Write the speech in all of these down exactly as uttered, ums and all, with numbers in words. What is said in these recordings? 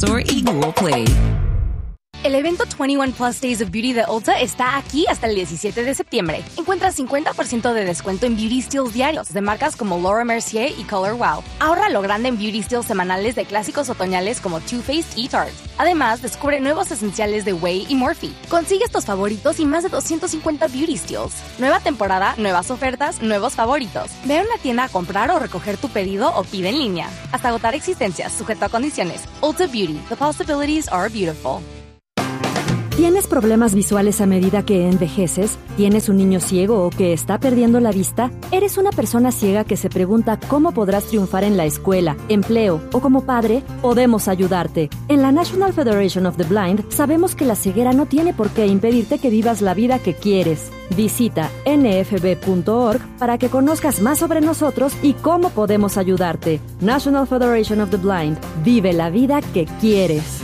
Store y Google Play. El evento veintiuno Plus Days of Beauty de Ulta está aquí hasta el diecisiete de septiembre. Encuentra cincuenta por ciento de descuento en Beauty Steals diarios de marcas como Laura Mercier y Color Wow. Ahorra lo grande en Beauty Steals semanales de clásicos otoñales como Too Faced y Tarte. Además, descubre nuevos esenciales de Way y Morphe. Consigue estos favoritos y más de doscientos cincuenta Beauty Steals. Nueva temporada, nuevas ofertas, nuevos favoritos. Ve a una tienda a comprar o recoger tu pedido o pide en línea. Hasta agotar existencias, sujeto a condiciones. Ulta Beauty. The possibilities are beautiful. ¿Tienes problemas visuales a medida que envejeces? ¿Tienes un niño ciego o que está perdiendo la vista? ¿Eres una persona ciega que se pregunta cómo podrás triunfar en la escuela, empleo o como padre? Podemos ayudarte. En la National Federation of the Blind sabemos que la ceguera no tiene por qué impedirte que vivas la vida que quieres. Visita N F B punto org para que conozcas más sobre nosotros y cómo podemos ayudarte. National Federation of the Blind. Vive la vida que quieres.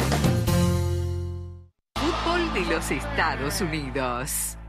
De los Estados Unidos.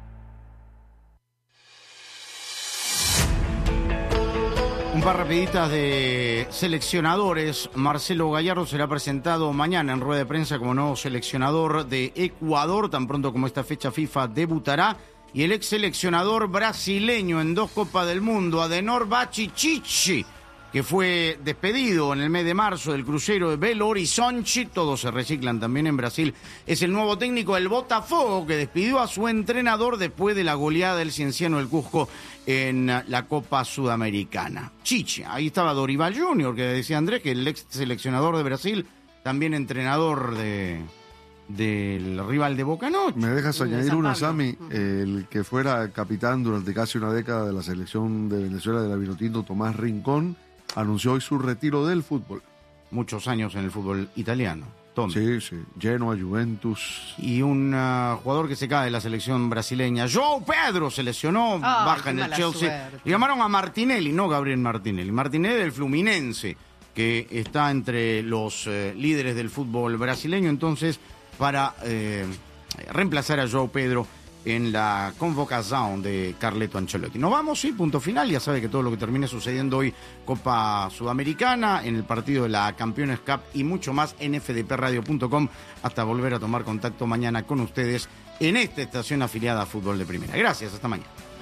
Un par rapiditas de seleccionadores. Marcelo Gallardo será presentado mañana en rueda de prensa como nuevo seleccionador de Ecuador, tan pronto como esta fecha FIFA debutará. Y el ex seleccionador brasileño en dos Copas del Mundo, Adenor Bachichichi, que fue despedido en el mes de marzo del crucero de Belo Horizonte, todos se reciclan también en Brasil, es el nuevo técnico del Botafogo, que despidió a su entrenador después de la goleada del Cienciano del Cusco en la Copa Sudamericana. Chiche, ahí estaba Dorival junior, que decía Andrés, que el ex seleccionador de Brasil, también entrenador de del rival de Boca Noche. Me dejas añadir una, Sammy, el que fuera capitán durante casi una década de la selección de Venezuela de la Vinotinto, Tomás Rincón, anunció hoy su retiro del fútbol. Muchos años en el fútbol italiano. Tommy. Sí, sí. Genoa, Juventus. Y un uh, jugador que se cae de la selección brasileña. João Pedro se lesionó, Ay, baja en el Chelsea. Le llamaron a Martinelli, no Gabriel Martinelli. Martinelli del Fluminense, que está entre los uh, líderes del fútbol brasileño. Entonces, para eh, reemplazar a João Pedro en la convocación de Carleto Ancelotti. Nos vamos, sí, punto final. Ya sabe que todo lo que termine sucediendo hoy, Copa Sudamericana, en el partido de la Campeones Cup y mucho más en f d p radio punto com, hasta volver a tomar contacto mañana con ustedes en esta estación afiliada a Fútbol de Primera. Gracias, hasta mañana.